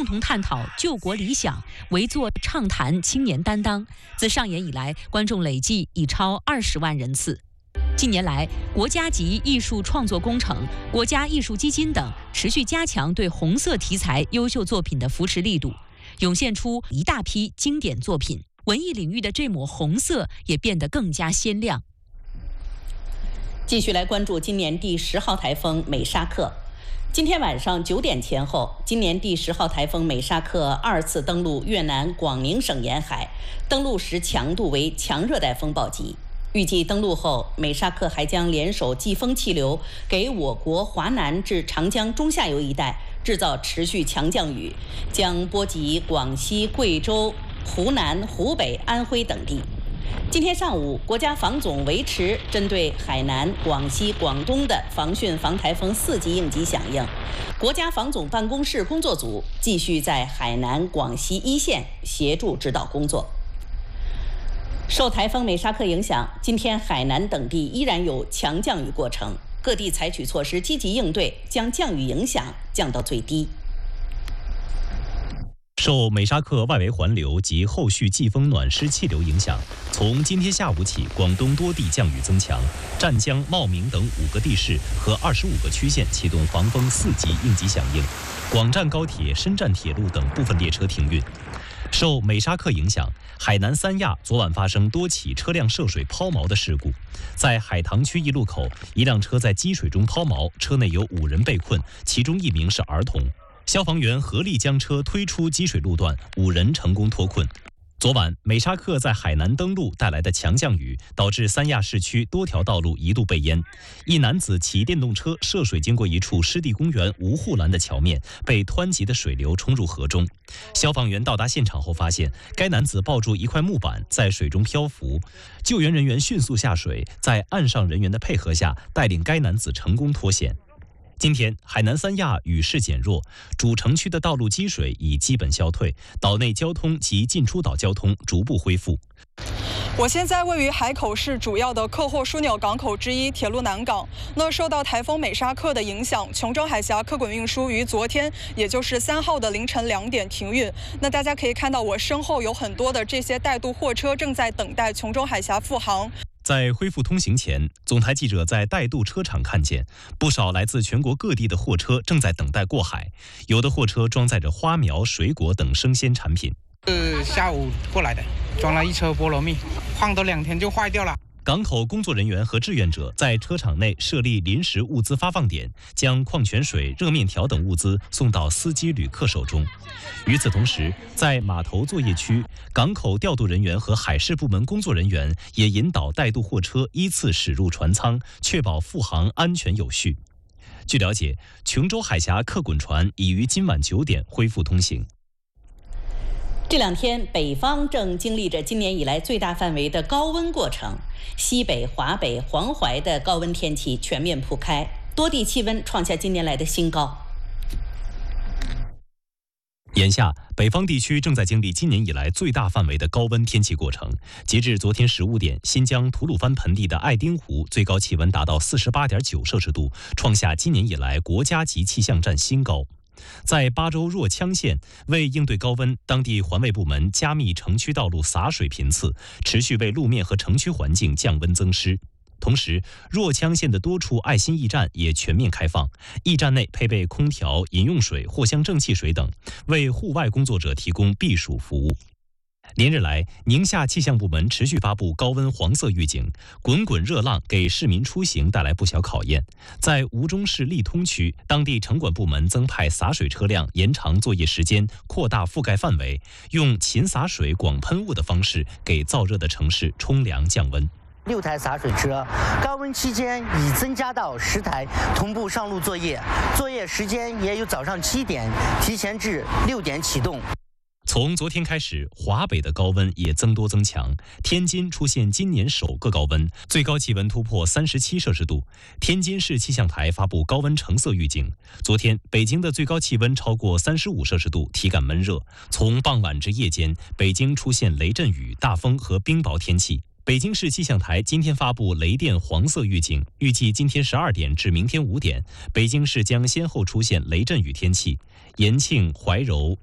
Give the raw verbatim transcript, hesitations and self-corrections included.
共同探讨救国理想，围坐畅谈青年担当。自上演以来，观众累计已超二十万人次。近年来，国家级艺术创作工程、国家艺术基金等持续加强对红色题材优秀作品的扶持力度，涌现出一大批经典作品。文艺领域的这抹红色也变得更加鲜亮。 继续来关注今年第十号台风美沙克。今天晚上九点前后，今年第十号台风美沙克二次登陆越南广宁省沿海，登陆时强度为强热带风暴级。预计登陆后，美沙克还将联手季风气流，给我国华南至长江中下游一带制造持续强降雨，将波及广西、贵州、湖南、湖北、安徽等地。今天上午，国家防总维持针对海南、广西、广东的防汛防台风四级应急响应。国家防总办公室工作组继续在海南、广西一线协助指导工作。受台风美沙克影响，今天海南等地依然有强降雨过程，各地采取措施积极应对，将降雨影响降到最低。 受美沙克外围环流及后续季风暖湿气流影响，从今天下午起，广东多地降雨增强，湛江、茂名等五个地市和二十五个区县启动防风四级应急响应，广湛高铁、深湛铁路等部分列车停运。受美沙克影响，海南三亚昨晚发生多起车辆涉水抛锚的事故。在海棠区一路口，一辆车在积水中抛锚，车内有五人被困，其中一名是儿童。消防员合力将车推出积水路段，五人成功脱困。昨晚，美沙克在海南登陆带来的强降雨，导致三亚市区多条道路一度被淹。一男子骑电动车涉水经过一处湿地公园无护栏的桥面，被湍急的水流冲入河中。消防员到达现场后发现，该男子抱住一块木板在水中漂浮，救援人员迅速下水，在岸上人员的配合下，带领该男子成功脱险。今天，海南三亚雨势减弱，主城区的道路积水已基本消退，岛内交通及进出岛交通逐步恢复。 我现在位于海口市主要的客货枢纽港口之一铁路南港。那受到台风美沙克的影响，琼州海峡客滚运输于昨天，也就是三号的凌晨两点停运。那大家可以看到，我身后有很多的这些带渡货车正在等待琼州海峡复航。 在恢复通行前，总台记者在带渡车场看见不少来自全国各地的货车正在等待过海，有的货车装载着花苗、水果等生鲜产品。 是下午过来的，装了一车菠萝蜜，放都两天就坏掉了。 港口工作人员和志愿者在车场内设立临时物资发放点，将矿泉水、热面条等物资送到司机旅客手中。与此同时，在码头作业区，港口调度人员和海事部门工作人员也引导带渡货车依次驶入船舱，确保复航安全有序。据了解，琼州海峡客滚船已于今晚九点恢复通行。 这两天，北方正经历着今年以来最大范围的高温过程，西北、华北、黄淮的高温天气全面铺开，多地气温创下近年来的新高。 眼下，北方地区正在经历今年以来最大范围的高温天气过程。截至昨天十五点，新疆吐鲁番盆地的爱丁湖最高气温达到四十八点九摄氏度，创下今年以来国家级气象站新高。在巴州若羌县，为应对高温，当地环卫部门加密城区道路洒水频次，持续为路面和城区环境降温增湿。同时，若羌县的多处爱心驿站也全面开放，驿站内配备空调、饮用水、藿香正气水等，为户外工作者提供避暑服务。连日来，宁夏气象部门持续发布高温黄色预警，滚滚热浪给市民出行带来不小考验。在吴忠市利通区，当地城管部门增派洒水车辆，延长作业时间，扩大覆盖范围，用勤洒水、广喷雾的方式给燥热的城市冲凉降温。 六台洒水车，高温期间已增加到十台，同步上路作业，作业时间也由早上七点提前至六点启动。 从昨天开始，华北的高温也增多增强。天津出现今年首个高温，最高气温突破三十七摄氏度。天津市气象台发布高温橙色预警。昨天，北京的最高气温超过三十五摄氏度，体感闷热。从傍晚至夜间，北京出现雷阵雨、大风和冰雹天气。北京市气象台今天发布雷电黄色预警，预计今天十二点至明天五点，北京市将先后出现雷阵雨天气，延庆、怀柔。